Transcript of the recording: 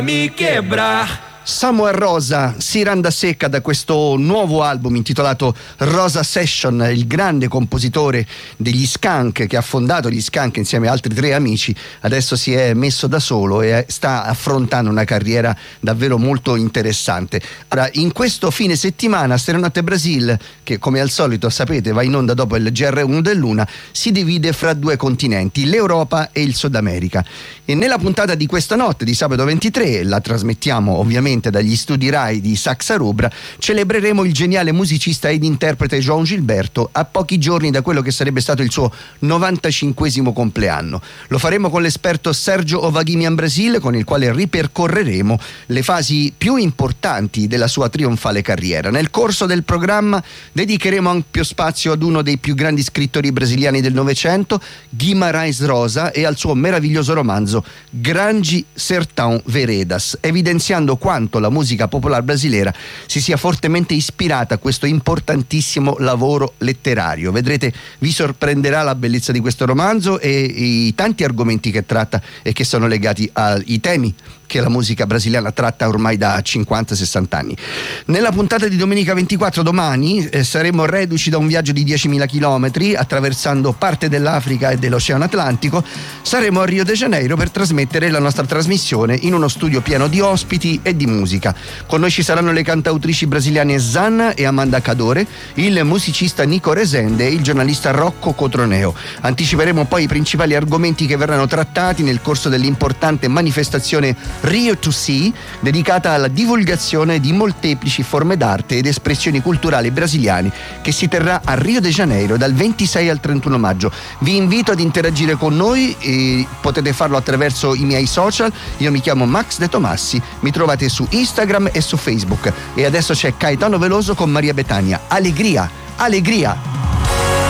Mi quebra. Samuel Rosa si randa secca da questo nuovo album intitolato Rosa Session, il grande compositore degli Skank che ha fondato gli Skank insieme a altri 3 amici. Adesso si è messo da solo e sta affrontando una carriera davvero molto interessante. Ora, in questo fine settimana Stereonotte Brasil, che come al solito sapete va in onda dopo il GR1 dell'Una, si divide fra 2 continenti, l'Europa e il Sud America. E nella puntata di questa notte di sabato 23, la trasmettiamo ovviamente dagli studi Rai di Saxa Rubra, celebreremo il geniale musicista ed interprete João Gilberto a pochi giorni da quello che sarebbe stato il suo 95esimo compleanno. Lo faremo con l'esperto Sergio Ovaghimian Brasil, con il quale ripercorreremo le fasi più importanti della sua trionfale carriera. Nel corso del programma dedicheremo ampio spazio ad uno dei più grandi scrittori brasiliani del Novecento, Guimarães Rosa, e al suo meraviglioso romanzo Grande Sertão Veredas, evidenziando quanto la musica popolare brasileira si sia fortemente ispirata a questo importantissimo lavoro letterario. Vedrete, vi sorprenderà la bellezza di questo romanzo e i tanti argomenti che tratta e che sono legati ai temi che la musica brasiliana tratta ormai da 50-60 anni. Nella puntata di domenica 24, domani, saremo reduci da un viaggio di 10.000 chilometri attraversando parte dell'Africa e dell'Oceano Atlantico. Saremo a Rio de Janeiro per trasmettere la nostra trasmissione in uno studio pieno di ospiti e di musica. Con noi ci saranno le cantautrici brasiliane Zanna e Amanda Cadore, il musicista Nico Resende e il giornalista Rocco Cotroneo. Anticiperemo poi i principali argomenti che verranno trattati nel corso dell'importante manifestazione Rio to See, dedicata alla divulgazione di molteplici forme d'arte ed espressioni culturali brasiliane, che si terrà a Rio de Janeiro dal 26 al 31 maggio. Vi invito ad interagire con noi e potete farlo attraverso i miei social. Io mi chiamo Max De Tomassi, mi trovate su Instagram e su Facebook. E adesso c'è Caetano Veloso con Maria Bethania. Allegria, allegria!